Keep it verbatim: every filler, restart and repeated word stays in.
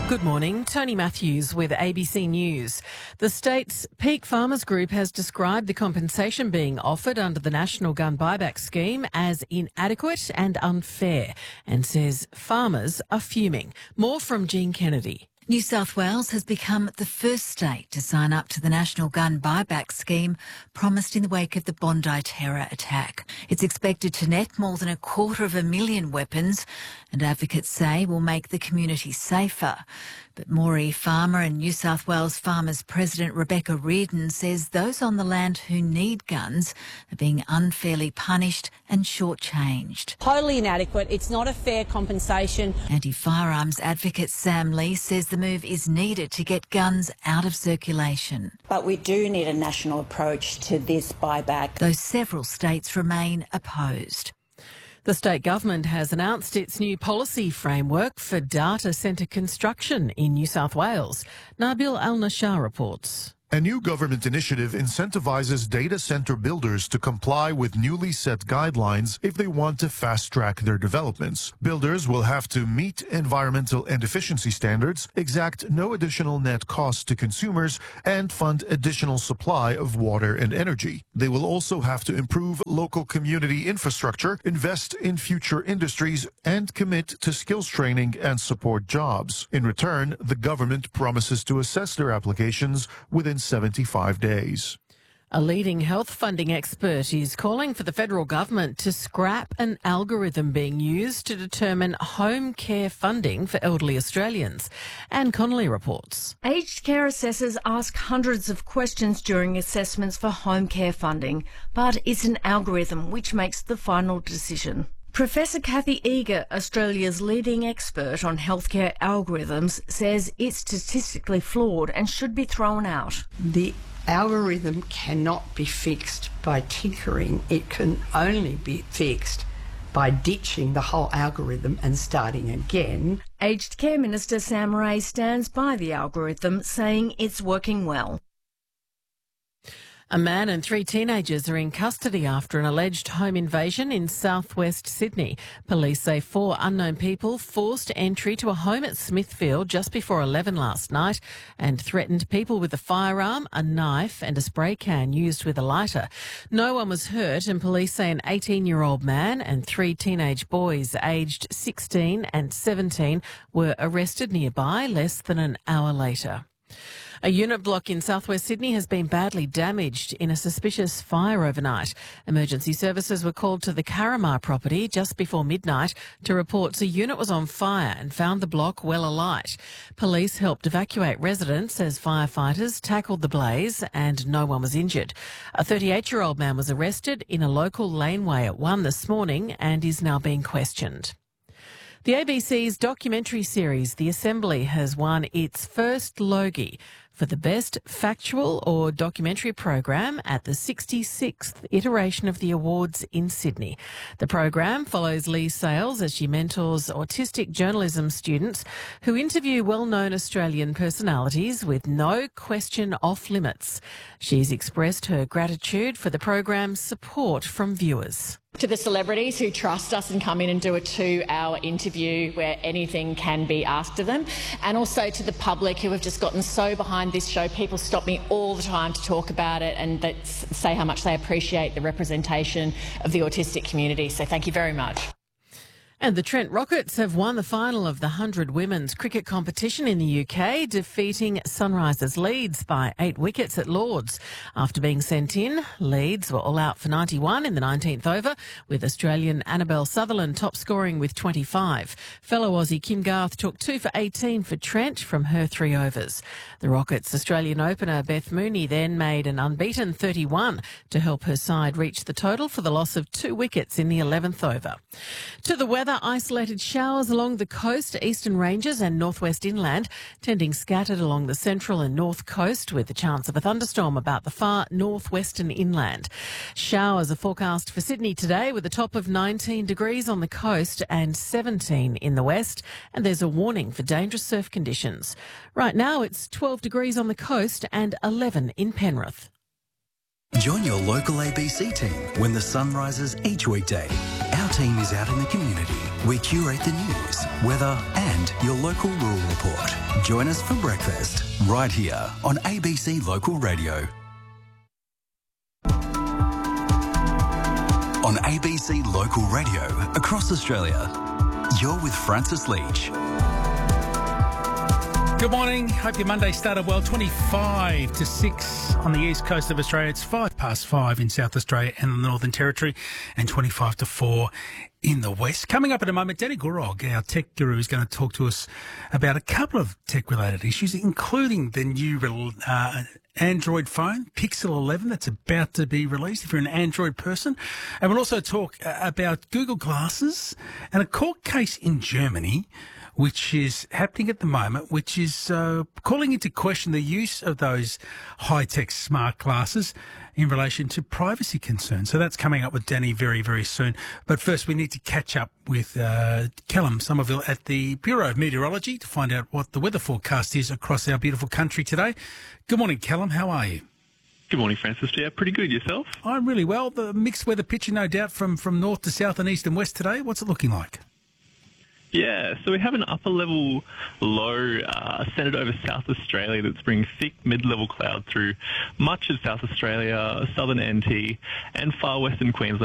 Good morning, Tony Matthews with A B C News. The state's Peak Farmers Group has described the compensation being offered under the National Gun Buyback Scheme as inadequate and unfair and says farmers are fuming. More from Jean Kennedy. New South Wales has become the first state to sign up to the National Gun Buyback Scheme promised in the wake of the Bondi terror attack. It's expected to net more than a quarter of a million weapons and advocates say will make the community safer. But Moree farmer and New South Wales Farmers President Rebecca Reardon says those on the land who need guns are being unfairly punished and shortchanged. Totally inadequate. It's not a fair compensation. Anti-firearms advocate Sam Lee says the move is needed to get guns out of circulation. But we do need a national approach to this buyback. Though several states remain opposed. The state government has announced its new policy framework for data centre construction in New South Wales. Nabil Al-Nashar reports. A new government initiative incentivizes data center builders to comply with newly set guidelines if they want to fast-track their developments. Builders will have to meet environmental and efficiency standards, exact no additional net costs to consumers, and fund additional supply of water and energy. They will also have to improve local community infrastructure, invest in future industries, and commit to skills training and support jobs. In return, the government promises to assess their applications within seventy-five days. A leading health funding expert is calling for the federal government to scrap an algorithm being used to determine home care funding for elderly Australians. Anne Connolly reports. Aged care assessors ask hundreds of questions during assessments for home care funding, but it's an algorithm which makes the final decision. Professor Kathy Eager, Australia's leading expert on healthcare algorithms, says it's statistically flawed and should be thrown out. The algorithm cannot be fixed by tinkering. It can only be fixed by ditching the whole algorithm and starting again. Aged Care Minister Sam Ray stands by the algorithm, saying it's working well. A man and three teenagers are in custody after an alleged home invasion in southwest Sydney. Police say four unknown people forced entry to a home at Smithfield just before eleven last night and threatened people with a firearm, a knife and a spray can used with a lighter. No one was hurt and police say an eighteen-year-old man and three teenage boys aged sixteen and seventeen were arrested nearby less than an hour later. A unit block in southwest Sydney has been badly damaged in a suspicious fire overnight. Emergency services were called to the Caramar property just before midnight to report a unit was on fire and found the block well alight. Police helped evacuate residents as firefighters tackled the blaze and no one was injured. A thirty-eight-year-old man was arrested in a local laneway at one this morning and is now being questioned. The A B C's documentary series, The Assembly, has won its first Logie for the best factual or documentary program at the sixty-sixth iteration of the awards in Sydney. The program follows Lee Sales as she mentors autistic journalism students who interview well-known Australian personalities with no question off limits. She's expressed her gratitude for the program's support from viewers. To the celebrities who trust us and come in and do a two-hour interview where anything can be asked of them, and also to the public who have just gotten so behind this show. People stop me all the time to talk about it and that say how much they appreciate the representation of the autistic community. So thank you very much. And the Trent Rockets have won the final of the one hundred women's cricket competition in the U K, defeating Sunrisers Leeds by eight wickets at Lords. After being sent in, Leeds were all out for ninety-one in the nineteenth over, with Australian Annabelle Sutherland top scoring with twenty-five. Fellow Aussie Kim Garth took two for eighteen for Trent from her three overs. The Rockets' Australian opener Beth Mooney then made an unbeaten thirty-one to help her side reach the total for the loss of two wickets in the eleventh over. To the weather. Isolated showers along the coast, eastern ranges and northwest inland, tending scattered along the central and north coast with the chance of a thunderstorm about the far northwestern inland. Showers are forecast for Sydney today with a top of nineteen degrees on the coast and seventeen in the west, and there's a warning for dangerous surf conditions. Right now it's twelve degrees on the coast and eleven in Penrith. Join your local A B C team when the sun rises each weekday. Our team is out in the community. We curate the news, weather and your local rural report. Join us for breakfast right here on A B C Local Radio. On A B C Local Radio across Australia, you're with Francis Leach. Good morning. Hope your Monday started well. twenty-five to six on the east coast of Australia. It's five past five in South Australia and the Northern Territory, and twenty-five to four in the west. Coming up in a moment, Danny Gorog, our tech guru, is going to talk to us about a couple of tech-related issues, including the new uh, Android phone, Pixel eleven, that's about to be released if you're an Android person. And we'll also talk uh, about Google Glasses and a court case in Germany, which is happening at the moment, which is uh, calling into question the use of those high-tech smart glasses in relation to privacy concerns. So that's coming up with Danny very, very soon. But first, we need to catch up with uh, Callum Somerville at the Bureau of Meteorology to find out what the weather forecast is across our beautiful country today. Good morning, Callum. How are you? Good morning, Francis. Yeah, pretty good. Yourself? I'm really well. The mixed weather picture, no doubt, from, from north to south and east and west today. What's it looking like? Yeah, so we have an upper-level low uh, centred over South Australia that's bringing thick mid-level cloud through much of South Australia, southern N T, and far western Queensland.